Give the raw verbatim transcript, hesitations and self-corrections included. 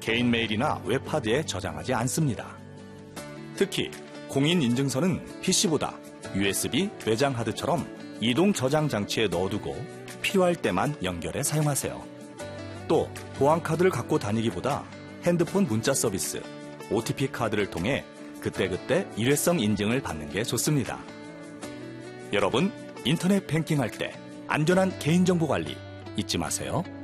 개인 메일이나 웹하드에 저장하지 않습니다. 특히 공인인증서는 피씨보다 유에스비 외장 하드처럼 이동 저장 장치에 넣어두고 필요할 때만 연결해 사용하세요. 또 보안카드를 갖고 다니기보다 핸드폰 문자 서비스, 오티피 카드를 통해 그때그때 일회성 인증을 받는 게 좋습니다. 여러분, 인터넷 뱅킹할 때 안전한 개인정보 관리 잊지 마세요.